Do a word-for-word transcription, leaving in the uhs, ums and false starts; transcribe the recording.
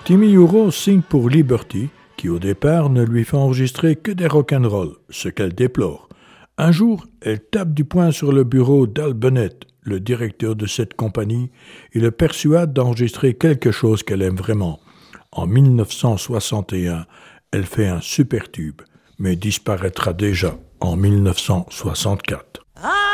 Timmy Huro signe pour Liberty, qui au départ ne lui fait enregistrer que des rock'n'roll, ce qu'elle déplore. Un jour, elle tape du poing sur le bureau d'Al Bennett, le directeur de cette compagnie, et le persuade d'enregistrer quelque chose qu'elle aime vraiment. En dix-neuf cent soixante et un, elle fait un super tube, mais disparaîtra déjà en dix-neuf cent soixante-quatre. Ah